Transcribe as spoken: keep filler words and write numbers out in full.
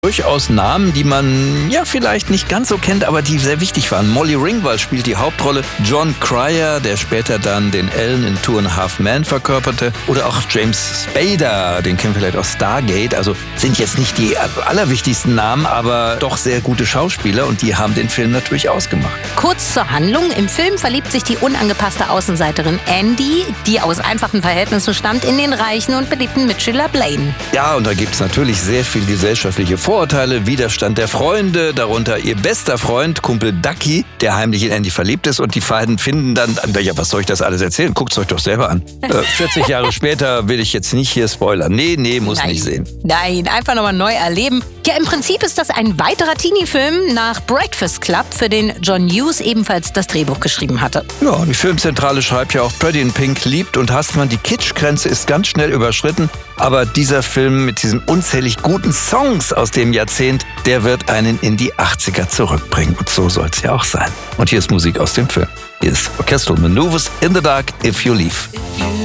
Durchaus Namen, die man ja vielleicht nicht ganz so kennt, aber die sehr wichtig waren. Molly Ringwald spielt die Hauptrolle, John Cryer, der später dann den Alan in Two and a Half Men verkörperte, oder auch James Spader, den kennen wir vielleicht aus Stargate. Also sind jetzt nicht die allerwichtigsten Namen, aber doch sehr gute Schauspieler, und die haben den Film natürlich ausgemacht. Kurz zur Handlung. Im Film verliebt sich die unangepasste Außenseiterin Andy, die aus einfachen Verhältnissen stammt, in den reichen und beliebten Mitchell Blaine. Ja, und da gibt es natürlich sehr viel gesellschaftliche Vorurteile, Widerstand der Freunde, darunter ihr bester Freund, Kumpel Ducky, der heimlich in Andy verliebt ist, und die beiden finden dann, ja, was soll ich das alles erzählen? Guckt's euch doch selber an. Äh, vierzig Jahre später will ich jetzt nicht hier spoilern. Nee, nee, muss Nein. nicht sehen. Nein, einfach nochmal neu erleben. Ja, im Prinzip ist das ein weiterer Teenie-Film nach Breakfast Club, für den John Hughes ebenfalls das Drehbuch geschrieben hatte. Ja, und die Filmzentrale schreibt ja auch, Pretty in Pink liebt und hasst man. Die Kitschgrenze ist ganz schnell überschritten, aber dieser Film mit diesen unzählig guten Songs aus dem Jahrzehnt, der wird einen in die achtziger zurückbringen. Und so soll es ja auch sein. Und hier ist Musik aus dem Film. Hier ist Orchestral Maneuvers in the Dark, If You Leave.